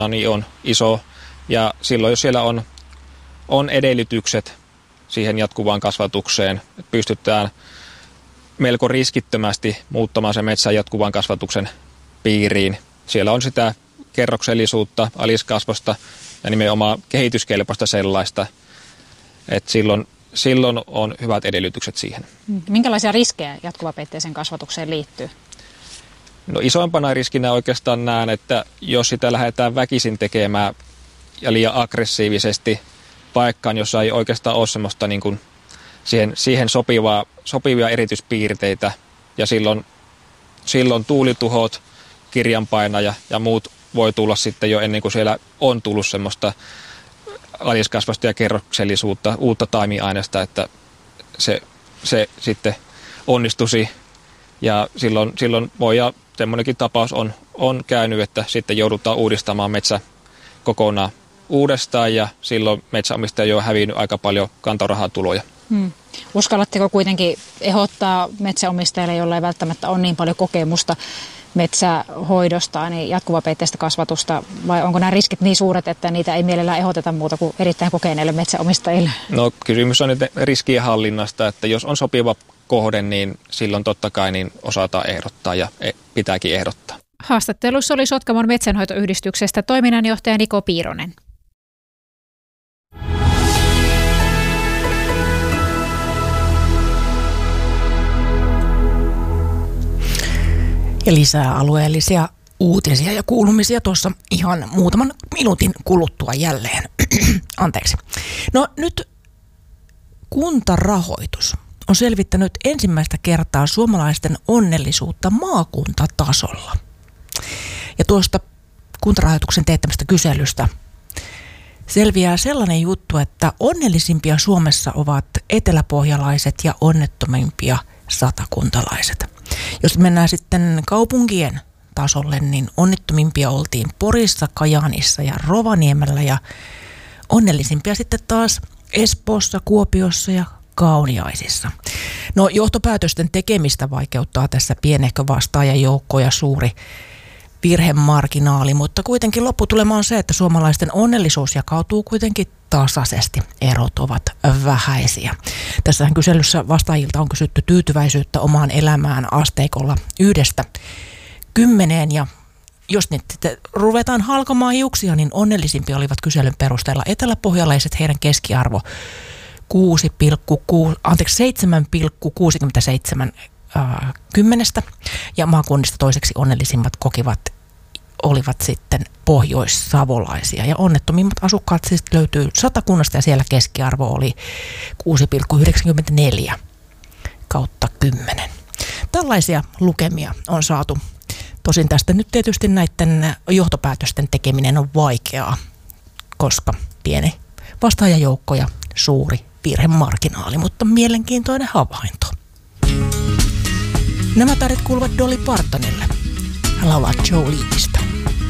niin on iso ja silloin jos siellä on edellytykset siihen jatkuvaan kasvatukseen, että pystytään melko riskittömästi muuttamaan se metsän jatkuvan kasvatuksen piiriin. Siellä on sitä kerroksellisuutta, aliskasvosta ja nimenomaan kehityskelpoista sellaista, että silloin on hyvät edellytykset siihen. Minkälaisia riskejä jatkuvapeitteisen kasvatukseen liittyy? No isoimpana riskinä oikeastaan näen, että jos sitä lähdetään väkisin tekemään ja liian aggressiivisesti paikkaan, jossa ei oikeastaan ole semmoista niin kuin siihen sopivia erityispiirteitä ja silloin tuulituhot, kirjanpainaja ja muut voi tulla sitten jo ennen kuin siellä on tullut semmoista aliskasvasta ja kerroksellisuutta, uutta taimiaineesta, että se sitten onnistuisi ja silloin voi ja semmoinenkin tapaus on käynyt, että sitten joudutaan uudistamaan metsä kokonaan uudestaan ja silloin metsänomistaja jo on hävinnyt aika paljon kantorahatuloja. Uskallatteko kuitenkin ehdottaa metsäomistajille, jolla ei välttämättä ole niin paljon kokemusta metsähoidosta, niin jatkuvapeitteistä kasvatusta, vai onko nämä riskit niin suuret, että niitä ei mielellään ehdoteta muuta kuin erittäin kokeneille metsäomistajille? No kysymys on nyt riskien hallinnasta, että jos on sopiva kohde, niin silloin totta kai niin osataan ehdottaa ja pitääkin ehdottaa. Haastattelussa oli Sotkamon metsänhoitoyhdistyksestä toiminnanjohtaja Niko Piironen. Ja lisää alueellisia uutisia ja kuulumisia tuossa ihan muutaman minuutin kuluttua jälleen. Anteeksi. No nyt Kuntarahoitus on selvittänyt ensimmäistä kertaa suomalaisten onnellisuutta maakuntatasolla. Ja tuosta Kuntarahoituksen teettämästä kyselystä selviää sellainen juttu, että onnellisimpia Suomessa ovat eteläpohjalaiset ja onnettomimpia satakuntalaiset. Jos mennään sitten kaupunkien tasolle, niin onnettomimpia oltiin Porissa, Kajaanissa ja Rovaniemellä ja onnellisimpia sitten taas Espoossa, Kuopiossa ja Kauniaisissa. No johtopäätösten tekemistä vaikeuttaa tässä pienehkö vastaajajoukko ja suuri virhemarginaali, mutta kuitenkin lopputulema on se, että suomalaisten onnellisuus jakautuu kuitenkin tasaisesti. Erot ovat vähäisiä. Tässähän kyselyssä vastaajilta on kysytty tyytyväisyyttä omaan elämään asteikolla 1–10 ja jos nyt ruvetaan halkomaan hiuksia, niin onnellisimpia olivat kyselyn perusteella eteläpohjalaiset, heidän keskiarvo 7,67 10 ja maakunnista toiseksi onnellisimmat olivat sitten pohjoissavolaisia ja onnettomimmat asukkaat siis löytyy Satakunnasta ja siellä keskiarvo oli 6,94 kautta 10. Tällaisia lukemia on saatu. Tosin tästä nyt tietysti näiden johtopäätösten tekeminen on vaikeaa, koska pieni vastaajajoukko ja suuri virhemarginaali, mutta mielenkiintoinen havainto. Nämä tarinat kuuluvat Dolly Partonille. Hän laulaa Joleneista.